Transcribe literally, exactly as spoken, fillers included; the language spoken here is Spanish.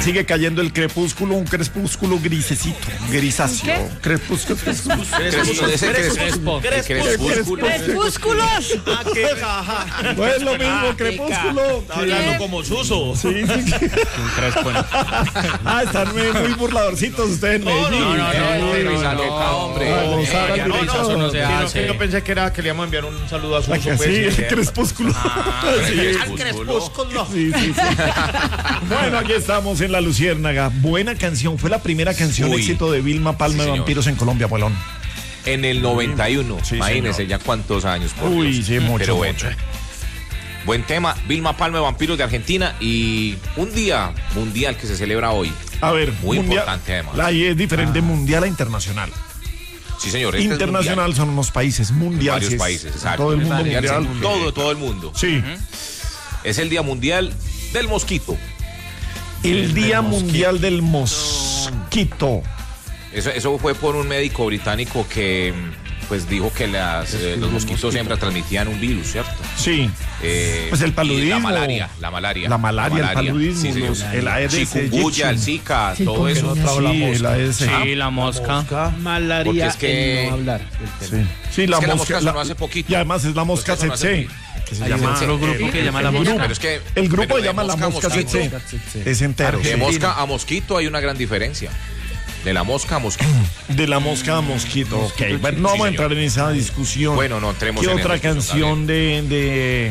Sigue cayendo el crepúsculo, un crepúsculo grisecito, grisáceo. Crepúsculo, crepúsculo. ¡Crepúsculos! Ah, qué caja. No es lo mismo, crepúsculo. Está hablando como Suso. Sí, sí. Un crespo. Ah, están muy, muy burladorcitos ustedes en Medellín. no, no, no, Eh, no, Risa no, loca, no, hombre. no, no, Eh, Sara, ya no, no, no, eso no se Sino hace. que yo pensé que era que le íbamos a enviar un saludo a Suso. Sí, Pues, el eh, crepúsculo. Sí. Al crepúsculo. Sí, sí, sí. Bueno, aquí estamos en La Luciérnaga. Buena canción. Fue la primera canción Uy. éxito de Vilma Palma Sí, de señor. Vampiros en Colombia, Abuelón. En el noventa y uno, Sí, imagínese señor. ya cuántos años. Por Uy, Dios. sí, mucho, Pero bueno, mucho. buen tema. Vilma Palma de Vampiros de Argentina y un día mundial que se celebra hoy. A ver, Muy mundial- importante, además. La I es diferente, mundial a internacional. Sí, señor. este es Internacional mundial. son unos países, mundial. Varios sí es países, exacto. Todo el mundo Mundial, mundial. sí, Todo, todo el mundo. Sí. Es el Día Mundial del Mosquito. El Día Mundial del Mosquito. Eso, eso fue por un médico británico que pues dijo que las, eh, los mosquitos siempre transmitían un virus, ¿cierto? Sí. Eh, Pues el y paludismo. La malaria, la malaria. La malaria, el paludismo, sí, señor. los- el Aedes Chikungunya, el aegypti. Zika, todo eso. Sí, el Aedes aegypti. Sí, la mosca. Malaria. Porque es que- en no hablar. Sí, sí, la Es que la mosca. mosca sonó la- hace poquito. Y además es la mosca Mosca sonó hace tsetse. poquito. Que se Hay llama, otro grupo el- que llama la el mosca. grupo- Pero es que El grupo pero se de llama la mosca mosquito, tsetse. Es entero. De sí. mosca a mosquito hay una gran diferencia. De la mosca a mosquito. De la mosca a mosquito. Ok, bueno, no Sí, vamos a señor. entrar en esa discusión. Bueno, no entremos ¿Qué en otra esa discusión, canción de, de